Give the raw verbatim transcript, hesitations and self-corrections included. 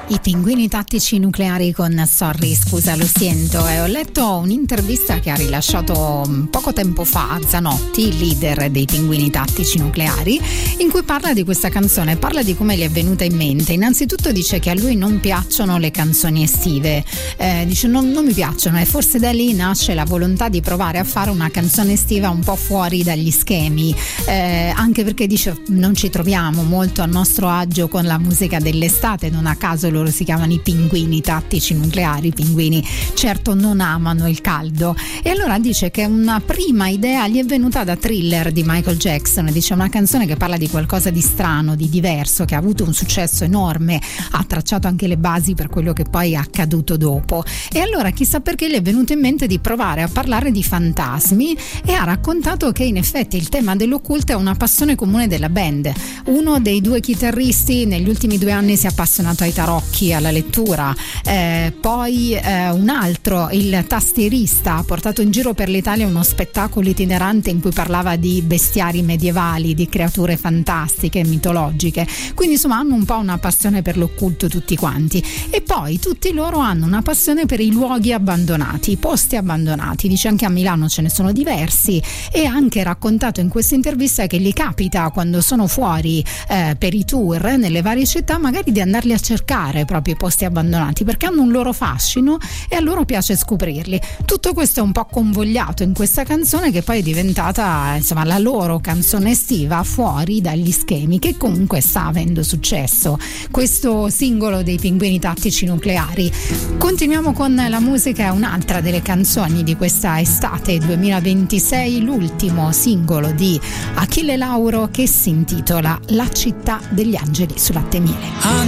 I pinguini tattici nucleari con Sorry, scusa lo siento. E ho letto un'intervista che ha rilasciato poco tempo fa Zanotti, il leader dei pinguini tattici nucleari, in cui parla di questa canzone, parla di come gli è venuta in mente. Innanzitutto dice che a lui non piacciono le canzoni estive, eh, dice non, non mi piacciono, e forse da lì nasce la volontà di provare a fare una canzone estiva un po' fuori dagli schemi, eh, anche perché dice non ci troviamo molto a nostro agio con la musica dell'estate, non a caso loro si chiamano i pinguini tattici nucleari. I pinguini certo non amano il caldo, e allora dice che una prima idea gli è venuta da Thriller di Michael Jackson. Dice una canzone che parla di qualcosa di strano, di diverso, che ha avuto un successo enorme, ha tracciato anche le basi per quello che poi è accaduto dopo, e allora chissà perché gli è venuto in mente di provare a parlare di fantasmi, e ha raccontato che in effetti il tema dell'occulto è una passione comune della band. Uno dei due chitarristi negli ultimi due anni si è appassionato ai tarocchi, alla lettura, eh, poi eh, un altro, il tastierista, ha portato in giro per l'Italia uno spettacolo itinerante in cui parlava di bestiari medievali, di creature fantastiche, mitologiche. Quindi insomma hanno un po' una passione per l'occulto tutti quanti, e poi tutti loro hanno una passione per i luoghi abbandonati, i posti abbandonati. Dice anche a Milano ce ne sono diversi, e ha anche raccontato in questa intervista che gli capita quando sono fuori eh, per i tour nelle varie città magari di andarli a cercare proprio i posti abbandonati, perché hanno un loro fascino e a loro piace scoprirli. Tutto questo è un po' convogliato in questa canzone, che poi è diventata insomma la loro canzone estiva fuori dagli schemi, che comunque sta avendo successo, questo singolo dei pinguini tattici nucleari. Continuiamo con la musica, un'altra delle canzoni di questa estate duemilaventisei, l'ultimo singolo di Achille Lauro, che si intitola La città degli angeli su Latte e Miele.